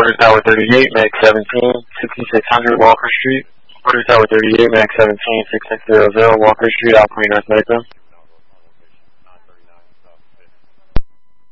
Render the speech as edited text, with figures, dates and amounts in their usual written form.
Order Tower 38, Meg 17, 6600 Walker Street. Order Tower 38, Meg 17, 6600 Walker Street, Alpine North Medical.